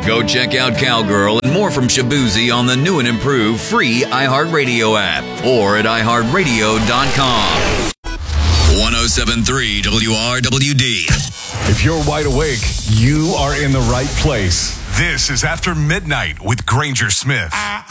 Go check out Cowgirl and more from Shabuzi on the new and improved free iHeartRadio app or at iHeartRadio.com. 107.3 WRWD. If you're wide awake, you are in the right place. This is After Midnight with Granger Smith.